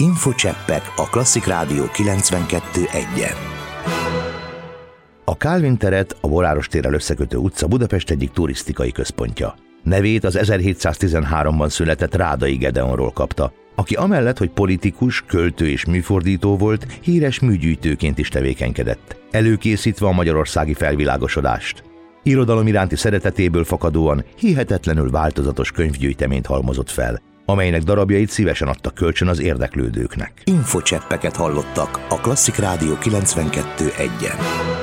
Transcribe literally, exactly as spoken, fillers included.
Infocseppek a Klasszik Rádió kilencvenkettő egyen. A Kálvin teret a Boráros térrel összekötő utca Budapest egyik turisztikai központja. Nevét az ezerhétszáztizenháromban született Rádai Gedeonról kapta, aki amellett, hogy politikus, költő és műfordító volt, híres műgyűjtőként is tevékenykedett, előkészítve a magyarországi felvilágosodást. Irodalom iránti szeretetéből fakadóan hihetetlenül változatos könyvgyűjteményt halmozott fel, amelynek darabjait szívesen adtak kölcsön az érdeklődőknek. Infocseppeket hallottak a Klasszik Rádió kilencvenkettő egyen.